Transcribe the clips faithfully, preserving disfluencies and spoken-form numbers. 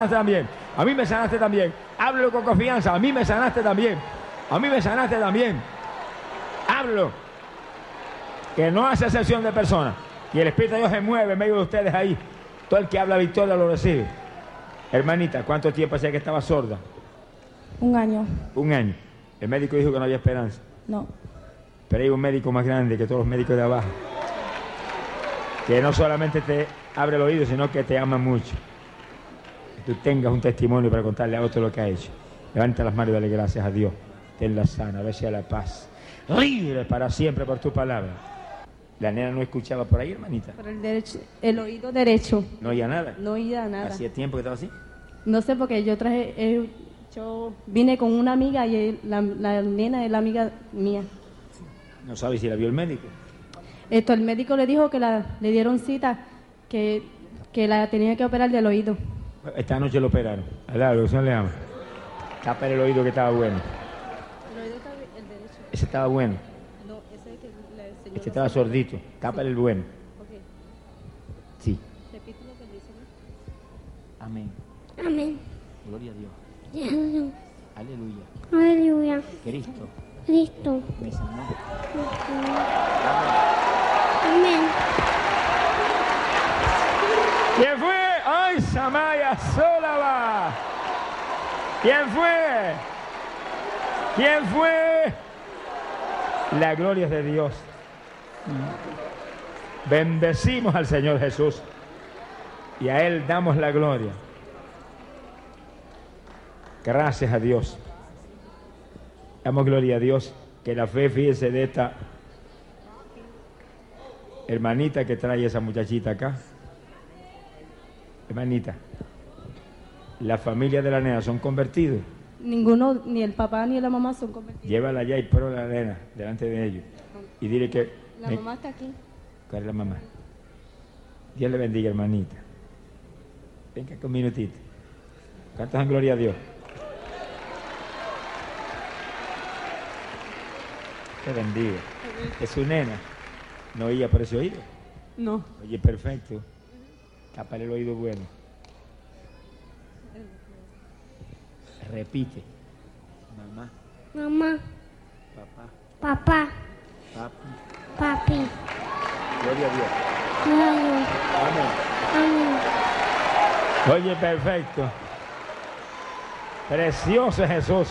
también, a mí me sanaste también, háblalo con confianza, a mí me sanaste también, a mí me sanaste también, háblalo, que no hace excepción de personas, y el Espíritu de Dios se mueve en medio de ustedes ahí, todo el que habla victoria lo recibe. Hermanita, ¿cuánto tiempo hacía que estaba sorda? Un año. Un año. El médico dijo que no había esperanza. No. Pero hay un médico más grande que todos los médicos de abajo, que no solamente te abre el oído, sino que te ama mucho. Que tú tengas un testimonio para contarle a otro lo que ha hecho. Levanta las manos y dale gracias a Dios. Tenla sana, a ver si a la paz. Libre para siempre por tu palabra. La nena no escuchaba por ahí, hermanita. Por el derecho, el oído derecho. No oía nada. No oía nada. ¿Hacía tiempo que estaba así? No sé, porque yo traje, eh, yo vine con una amiga y él- la, la nena es la amiga mía. No sabe si la vio el médico. Esto, el médico le dijo que la, le dieron cita, que, que la tenía que operar del oído. Esta noche lo operaron. Alá, lo que se le llama. Tapa el oído que estaba bueno. El oído está el derecho. Ese estaba bueno. No, ese es que le enseñó. Este estaba sordito. Tápale el bueno. Ok. Sí. Repite lo que dice, ¿no? Amén. Amén. Gloria a Dios. Aleluya. Aleluya. Aleluya. Cristo Cristo. me sanó. Amén. ¿Quién fue? ¡Ay, Samaya Solaba! ¿Quién fue? ¿Quién fue? La gloria es de Dios. Bendecimos al Señor Jesús y a Él damos la gloria. Gracias a Dios. Damos gloria a Dios. Que la fe, fíjese, de esta hermanita que trae esa muchachita acá. Hermanita, la familia de la nena son convertidos. Ninguno, ni el papá ni la mamá son convertidos. Llévala allá y pon a la nena delante de ellos. Y dile que... La me- mamá está aquí. ¿Cuál es la mamá? Dios le bendiga, hermanita. Venga con un minutito. Cantas en gloria a Dios. Te bendiga. Es su nena. No oía por ese oído. No. Oye, perfecto. Tápale el oído bueno. Repite. Mamá, Mamá. papá, Papá. papi. Papi. Gloria a Dios. Gloria. Amén. Amén. Oye, perfecto. Precioso Jesús.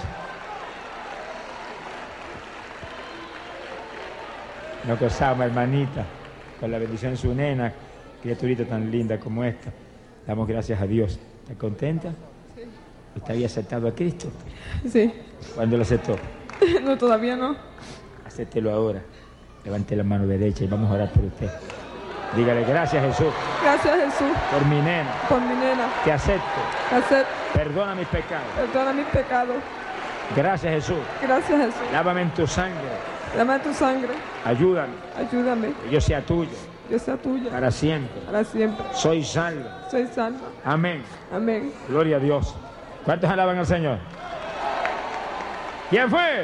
Nos gozamos, hermanita, con la bendición de su nena, criaturita tan linda como esta. Damos gracias a Dios. ¿Está contenta? Sí. ¿Usted había aceptado a Cristo? Sí. ¿Cuándo lo aceptó? No, todavía no. Acéptelo ahora. Levante la mano derecha y vamos a orar por usted. Dígale gracias, Jesús, Gracias, Jesús, por mi nena. por mi nena. Te acepto. Hacer, Perdona mis pecados. perdona mis pecados. Gracias, Jesús. Gracias, Jesús. Lávame en tu sangre. Dame tu sangre. Ayúdame. Ayúdame. Que yo sea tuyo Yo sea tuya. para siempre. Para siempre. Soy salvo. Soy salva. Amén. Amén. Gloria a Dios. ¿Cuántos alaban al Señor? ¿Quién fue?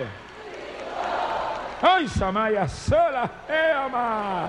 ¡Ay, Samaya sola! ¡Eama!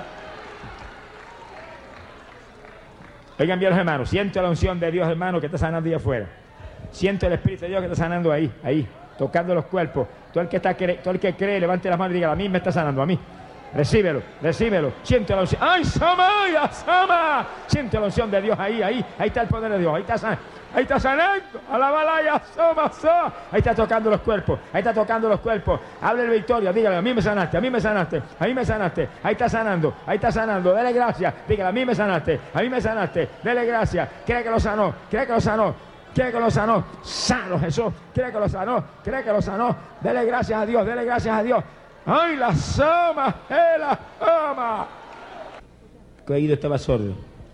Oigan bien, los hermanos. Siento la unción de Dios, hermano, que está sanando ahí afuera. Siento el Espíritu de Dios que está sanando ahí, ahí, tocando los cuerpos. Todo el que, está, todo el que cree, levante las manos y diga, a mí me está sanando, a mí. Recíbelo, recíbelo. Siente la unción. ¡Ay, Samaya, Sama! Siente la unción de Dios ahí, ahí. Ahí está el poder de Dios. Ahí está sanando. Ahí está sanando. Alabalaya, Sama, Sama. Ahí está tocando los cuerpos. Ahí está tocando los cuerpos. Hable victoria. Dígale, a mí me sanaste, a mí me sanaste, a mí me sanaste. Ahí está sanando, ahí está sanando. Dele gracias. Dígale, a mí me sanaste, a mí me sanaste. Dele gracias. Cree que lo sanó, cree que lo sanó. Cree que lo sanó. Sano Jesús. Cree que lo sanó, cree que lo sanó. Dele gracias a Dios, dele gracias a Dios. ¡Ay, la sama! ¡Eh, la ama! ¿Qué oído estaba sordo?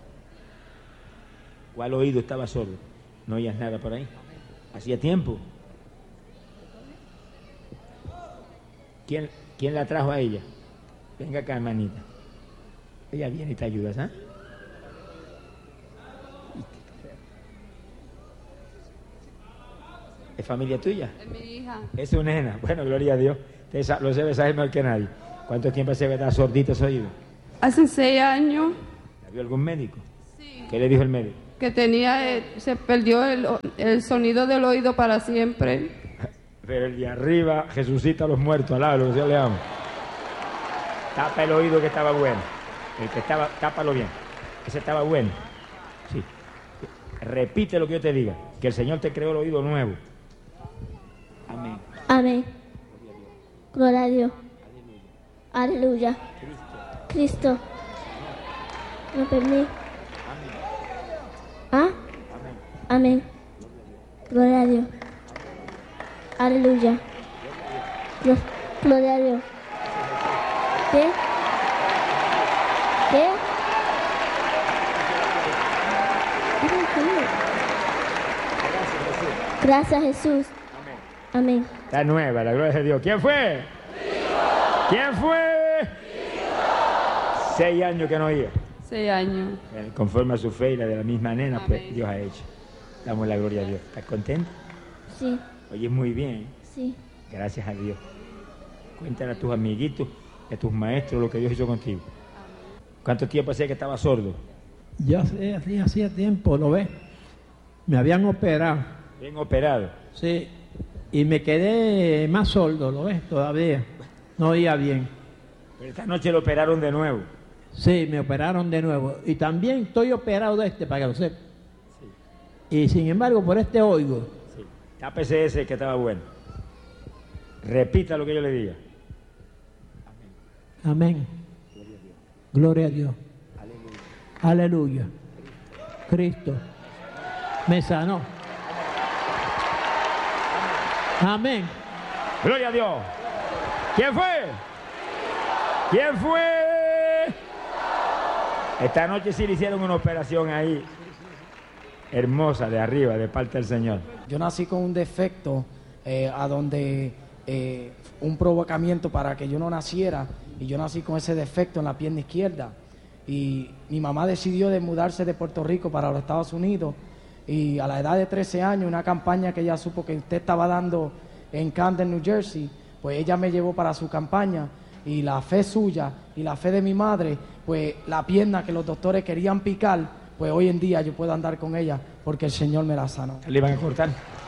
¿Cuál oído estaba sordo? No oías nada por ahí. Hacía tiempo. ¿Quién, quién la trajo a ella? Venga acá, hermanita. Ella viene y te ayuda, ¿sabes? ¿Es familia tuya? Es mi hija. Es su nena. Bueno, gloria a Dios. Usted lo debe saber mejor que nadie. ¿Cuánto tiempo hace que está sordito ese oído? Hace seis años. ¿La vio algún médico? Sí. ¿Qué le dijo el médico? Que Que tenía, eh, se perdió el, el sonido del oído para siempre. Pero el de arriba resucita a los muertos, alaba lo que Dios le ama. Tapa el oído que estaba bueno. El que estaba, tápalo bien. Ese estaba bueno. Sí. Repite lo que yo te diga. Que el Señor te creó el oído nuevo. Amén. Amén. Gloria a Dios. Aleluya. Cristo. No permite. ¿Ah? Amén. Gloria a Dios. Aleluya. Glo- Gloria a Dios. ¿Qué? ¿Qué? Gracias, Jesús. Amén. Está nueva, la gloria de Dios. ¿Quién fue? ¿Quién fue? Seis años que no oía. Seis años. Eh, Conforme a su fe y la de la misma nena, pues Amén. Dios ha hecho. Damos la gloria a Dios. ¿Estás contento? Sí, Oyes muy bien. sí. Gracias a Dios. Cuéntale a tus amiguitos y a tus maestros lo que Dios hizo contigo. ¿Cuánto tiempo hacía que estaba sordo? Yo hacía, hacía, hacía tiempo, ¿lo ves? Me habían operado, Bien operado. sí, y me quedé más sordo, ¿lo ves? Todavía, no oía bien. Pero esta noche lo operaron de nuevo. Sí, me operaron de nuevo. Y también estoy operado de este, para que lo sepa. Y sin embargo, por este oigo. Sí. Tápese ese que estaba bueno. Repita lo que yo le diga. Amén. Gloria a Dios. Aleluya. Cristo me sanó. Amén. Gloria a Dios. ¿Quién fue? ¿Quién fue? Esta noche sí le hicieron una operación ahí. Hermosa, de arriba, de parte del Señor. Yo nací con un defecto eh, a donde eh, un provocamiento para que yo no naciera, y yo nací con ese defecto en la pierna izquierda, y mi mamá decidió de mudarse de Puerto Rico para los Estados Unidos, y a la edad de trece años, una campaña que ella supo que usted estaba dando en Camden, New Jersey, pues ella me llevó para su campaña, y la fe suya y la fe de mi madre, pues la pierna que los doctores querían picar, pues hoy en día yo puedo andar con ella porque el Señor me la sanó. Le iban a cortar.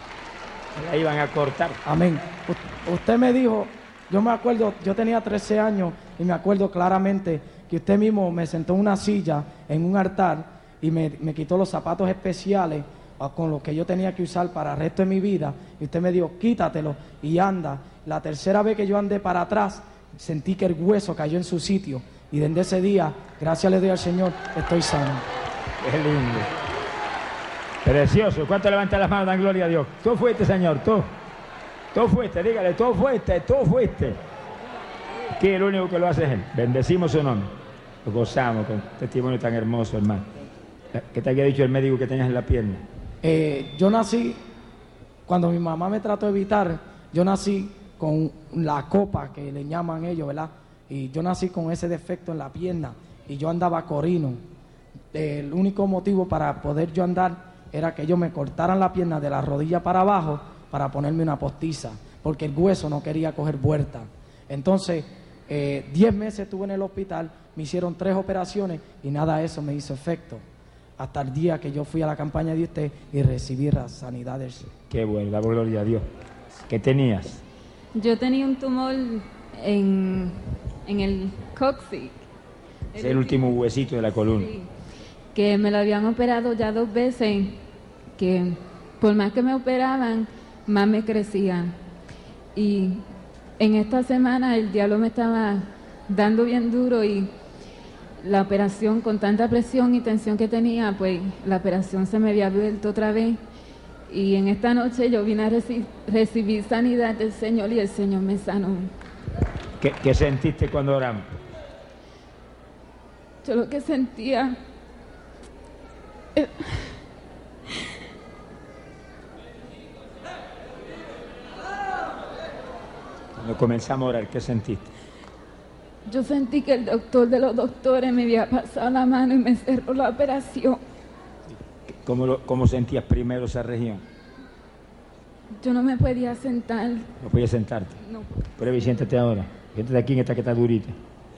Le iban a cortar. Amén. U- usted me dijo, yo me acuerdo, yo tenía trece años y me acuerdo claramente que usted mismo me sentó en una silla en un altar y me, me quitó los zapatos especiales ah, con los que yo tenía que usar para el resto de mi vida, y usted me dijo, quítatelo y anda. La tercera vez que yo andé para atrás, sentí que el hueso cayó en su sitio, y desde ese día, gracias le doy al Señor, estoy sano. Qué lindo. Precioso. ¿Cuánto levantan las manos? Dan gloria a Dios. Tú fuiste, Señor. Tú. Tú fuiste. Dígale, tú fuiste. Tú fuiste. Que el único que lo hace es Él. Bendecimos su nombre. Lo gozamos con testimonio tan hermoso, hermano. ¿Qué te había dicho el médico que tenías en la pierna? Eh, yo nací, cuando mi mamá me trató de evitar, yo nací con la copa que le llaman ellos, ¿verdad? Y yo nací con ese defecto en la pierna y yo andaba corino. El único motivo para poder yo andar era que ellos me cortaran la pierna de la rodilla para abajo para ponerme una postiza, porque el hueso no quería coger vuelta. Entonces, eh, diez meses estuve en el hospital, me hicieron tres operaciones y nada de eso me hizo efecto. Hasta el día que yo fui a la campaña de usted y recibí la sanidad del Señor. Qué bueno, damos gloria a Dios. ¿Qué tenías? Yo tenía un tumor en, en el cóccix. Es el último huesito de la columna. Sí, que me lo habían operado ya dos veces, que por más que me operaban, más me crecía. Y en esta semana el diablo me estaba dando bien duro, y la operación, con tanta presión y tensión que tenía, pues la operación se me había vuelto otra vez. Y en esta noche yo vine a reci- recibir sanidad del Señor, y el Señor me sanó. ¿Qué, qué sentiste cuando oramos? Yo lo que sentía... eh, Cuando comenzamos a orar, ¿qué sentiste? Yo sentí que el doctor de los doctores me había pasado la mano y me cerró la operación. ¿Cómo, lo, cómo sentías primero esa región? Yo no me podía sentar. No podías sentarte. No. Prueba y siéntate ahora. Siéntate aquí en esta que está durita.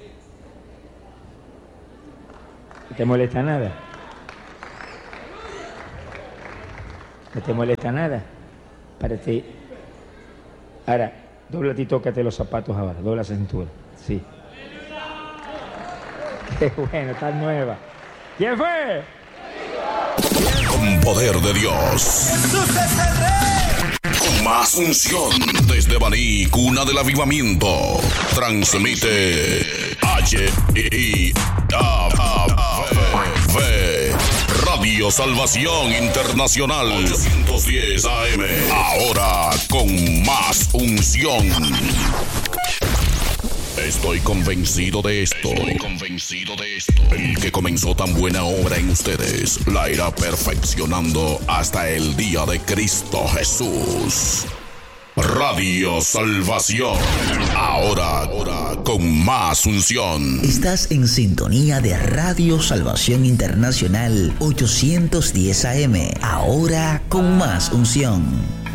¿No te molesta nada? No te molesta nada. Párate. Ahora, doblate y tócate los zapatos ahora. Dobla la cintura. Sí. Qué bueno, está nueva. ¿Quién fue? Con poder de Dios. Jesús es el Rey. Con más unción. Desde Baní, cuna del avivamiento. Transmite H I A V Radio Salvación Internacional ochocientos diez A M. Ahora con más unción. Estoy convencido de esto. Estoy convencido de esto. El que comenzó tan buena obra en ustedes la irá perfeccionando hasta el día de Cristo Jesús. Radio Salvación. Ahora, ahora con más unción. Estás en sintonía de Radio Salvación Internacional ochocientos diez A M. Ahora con más unción.